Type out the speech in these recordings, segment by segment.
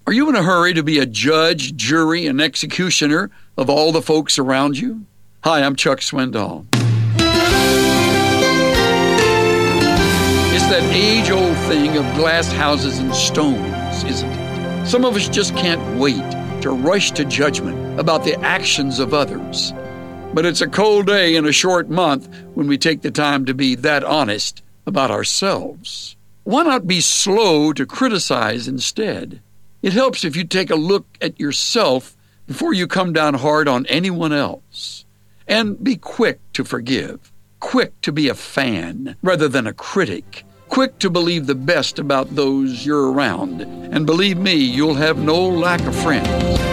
Are you in a hurry to be a judge, jury, and executioner of all the folks around you? Hi, I'm Chuck Swindoll. It's that age-old thing of glass houses and stones, isn't it? Some of us just can't wait to rush to judgment about the actions of others. But it's a cold day and a short month when we take the time to be that honest about ourselves. Why not be slow to criticize instead? It helps if you take a look at yourself before you come down hard on anyone else. And be quick to forgive, quick to be a fan rather than a critic, quick to believe the best about those you're around. And believe me, you'll have no lack of friends.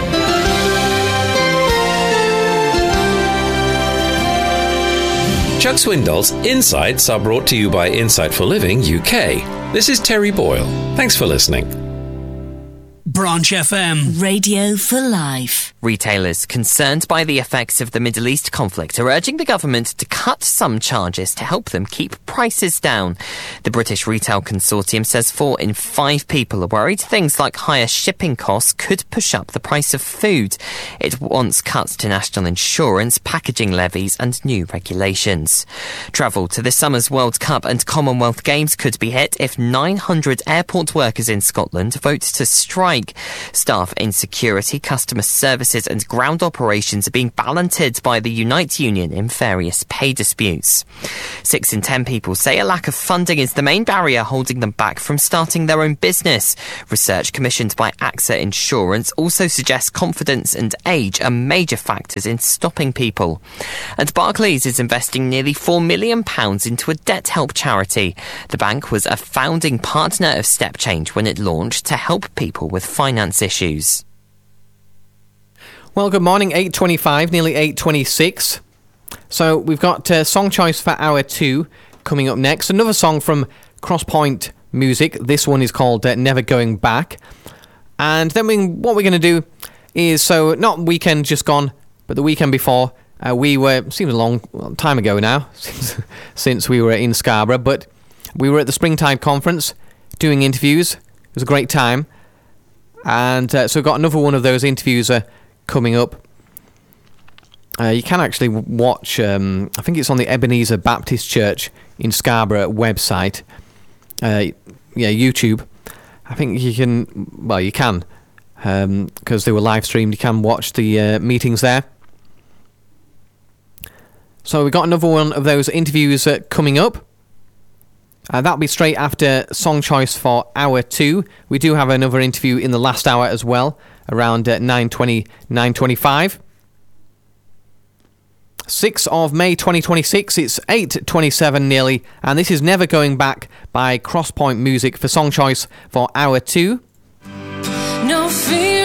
Chuck Swindoll's Insights are brought to you by Insight for Living UK. This is Terry Boyle. Thanks for listening. Branch FM. Radio for Life. Retailers concerned by the effects of the Middle East conflict are urging the government to cut some charges to help them keep prices down. The British Retail Consortium says 4 in 5 people are worried things like higher shipping costs could push up the price of food. It wants cuts to national insurance, packaging levies and new regulations. Travel to this summer's World Cup and Commonwealth Games could be hit if 900 airport workers in Scotland vote to strike. Staff in security, customer services and ground operations are being balanced by the Unite Union in various pay disputes. 6 in 10 people say a lack of funding is the main barrier holding them back from starting their own business. Research commissioned by AXA Insurance also suggests confidence and age are major factors in stopping people. And Barclays is investing nearly £4 million into a debt help charity. The bank was a founding partner of Step Change when it launched to help people with finance issues. Well, good morning, 8:25, nearly 8:26. So we've got song choice for hour 2 coming up next. Another song from Crosspoint Music. This one is called Never Going Back. And then what we're going to do is, so not weekend just gone, but the weekend before, seems a long time ago now, since we were in Scarborough, but we were at the Springtide Conference doing interviews. It was a great time. And so we've got another one of those interviews coming up. You can actually watch, I think it's on the Ebenezer Baptist Church in Scarborough website. YouTube. I think you can, because they were live streamed. You can watch the meetings there. So we've got another one of those interviews coming up. That'll be straight after song choice for hour 2. We do have another interview in the last hour as well, around 9:20, 9:25. 6th of May 2026, it's 8:27 nearly, and this is Never Going Back by Crosspoint Music for song choice for hour 2. No fear.